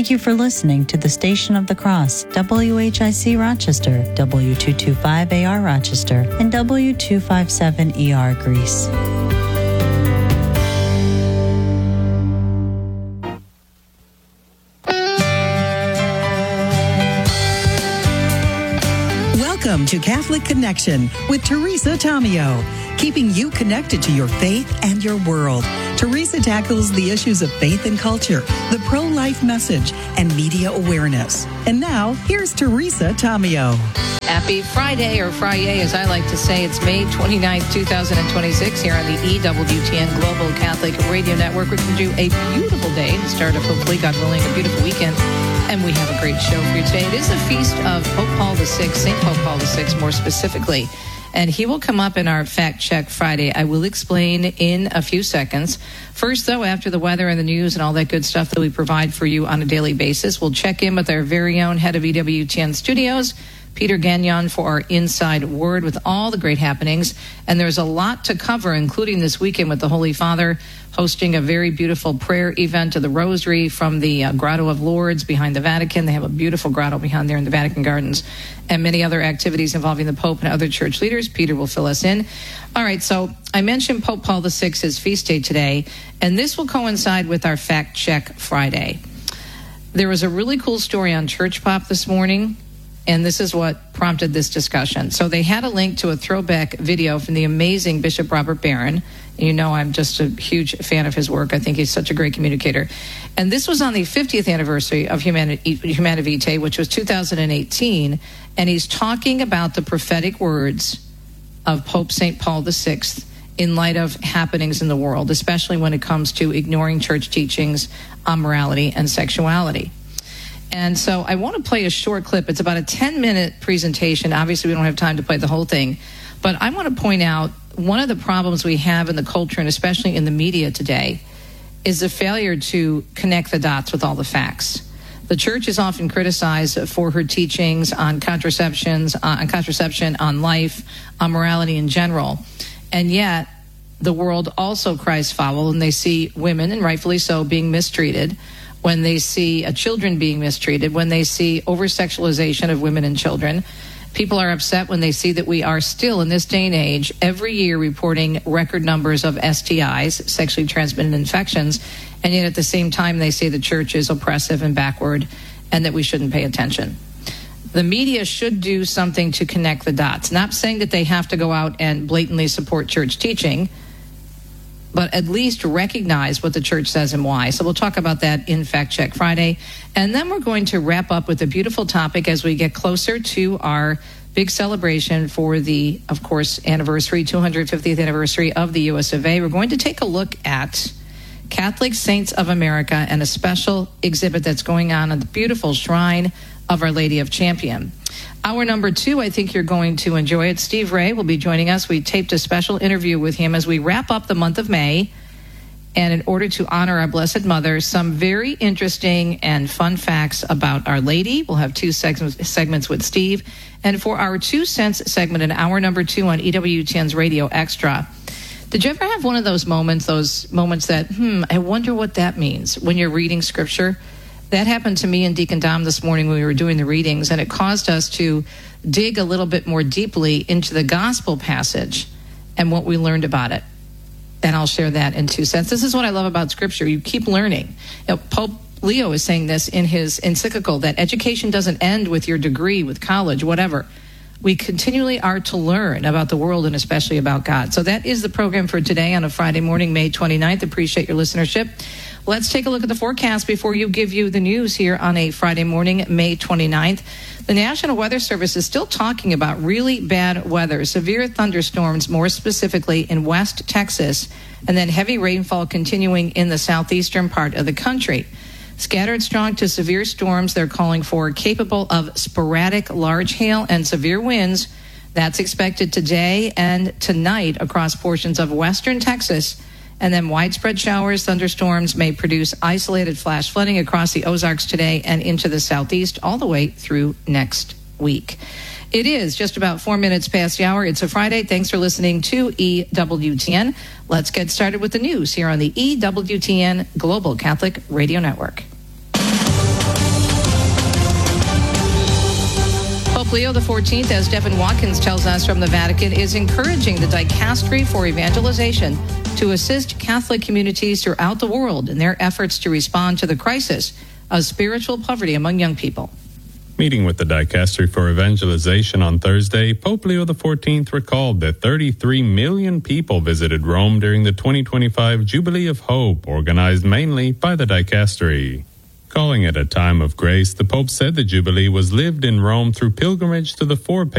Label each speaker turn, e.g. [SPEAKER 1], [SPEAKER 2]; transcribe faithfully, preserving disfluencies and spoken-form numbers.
[SPEAKER 1] Thank you for listening to the Station of the Cross, W H I C Rochester, W two twenty-five A R Rochester, and W two fifty-seven E R Greece.
[SPEAKER 2] Welcome to Catholic Connection with Teresa Tomeo, keeping you connected to your faith and your world. Teresa tackles the issues of faith and culture, the pro-life message, and media awareness. And now, here's Teresa Tomeo.
[SPEAKER 3] Happy Friday, or Friday, as I like to say. It's May twenty-ninth, twenty twenty-six, here on the E W T N Global Catholic Radio Network. We're going to do a beautiful day to start off, hopefully, God willing, a beautiful weekend. And we have a great show for you today. It is the feast of Pope Paul the Sixth, Saint Pope Paul the Sixth, more specifically. And he will come up in our Fact Check Friday. I will explain in a few seconds. First, though, after the weather and the news and all that good stuff that we provide for you on a daily basis, we'll check in with our very own head of E W T N Studios, Peter Gagnon, for our Inside Word with all the great happenings. And there's a lot to cover, including this weekend with the Holy Father hosting a very beautiful prayer event of the Rosary from the uh, Grotto of Lourdes behind the Vatican. They have a beautiful grotto behind there in the Vatican Gardens, and many other activities involving the Pope and other church leaders. Peter will fill us in. All right, so I mentioned Pope Paul the Sixth's feast day today, and this will coincide with our Fact Check Friday. There was a really cool story on Church Pop this morning, and this is what prompted this discussion. So they had a link to a throwback video from the amazing Bishop Robert Barron. You know, I'm just a huge fan of his work. I think he's such a great communicator. And this was on the fiftieth anniversary of Humana Vitae, which was two thousand eighteen. And he's talking about the prophetic words of Pope Saint Paul the Sixth in light of happenings in the world, especially when it comes to ignoring church teachings on morality and sexuality. And so I want to play a short clip. It's about a ten-minute presentation. Obviously, we don't have time to play the whole thing. But I want to point out one of the problems we have in the culture, and especially in the media today, is the failure to connect the dots with all the facts. The church is often criticized for her teachings on contraceptions, uh, on contraception, on life, on morality in general. And yet, the world also cries foul when they see women, and rightfully so, being mistreated, when they see uh, children being mistreated, when they see over-sexualization of women and children. People are upset when they see that we are still, in this day and age, every year reporting record numbers of S T Is, sexually transmitted infections, and yet at the same time they say the church is oppressive and backward and that we shouldn't pay attention. The media should do something to connect the dots. Not saying that they have to go out and blatantly support church teaching, but at least recognize what the church says and why. So we'll talk about that in Fact Check Friday. And then we're going to wrap up with a beautiful topic as we get closer to our big celebration for the, of course, anniversary, two hundred fiftieth anniversary of the U S of A. We're going to take a look at Catholic Saints of America and a special exhibit that's going on at the beautiful shrine of Our Lady of Champion. Hour number two, I think you're going to enjoy it. Steve Ray will be joining us. We taped a special interview with him as we wrap up the month of May. And in order to honor our Blessed Mother, some very interesting and fun facts about Our Lady. We'll have two segments, segments with Steve. And for our Two Cents segment in hour number two on E W T N's Radio Extra, did you ever have one of those moments, those moments that, hmm, I wonder what that means when you're reading Scripture? That happened to me and Deacon Dom this morning when we were doing the readings, and it caused us to dig a little bit more deeply into the gospel passage and what we learned about it. And I'll share that in two cents. This is what I love about Scripture. You keep learning. You know, Pope Leo is saying this in his encyclical, that education doesn't end with your degree, with college, whatever. We continually are to learn about the world and especially about God. So that is the program for today on a Friday morning, May twenty-ninth. Appreciate your listenership. Let's take a look at the forecast before you give you the news here on a Friday morning, May twenty-ninth. The National Weather Service is still talking about really bad weather, severe thunderstorms, more specifically in West Texas, and then heavy rainfall continuing in the southeastern part of the country. Scattered strong to severe storms they're calling for, capable of sporadic large hail and severe winds. That's expected today and tonight across portions of western Texas. And then widespread showers, thunderstorms may produce isolated flash flooding across the Ozarks today and into the southeast all the way through next week. It is just about four minutes past the hour. It's a Friday. Thanks for listening to E W T N. Let's get started with the news here on the E W T N Global Catholic Radio Network. Leo the fourteenth, as Devin Watkins tells us from the Vatican, is encouraging the dicastery for evangelization to assist Catholic communities throughout the world in their efforts to respond to the crisis of spiritual poverty among young people.
[SPEAKER 4] Meeting with the Dicastery for Evangelization on Thursday, Pope Leo the fourteenth recalled that thirty-three million people visited Rome during the twenty twenty-five Jubilee of Hope, organized mainly by the Dicastery. Calling it a time of grace, the Pope said the Jubilee was lived in Rome through pilgrimage to the four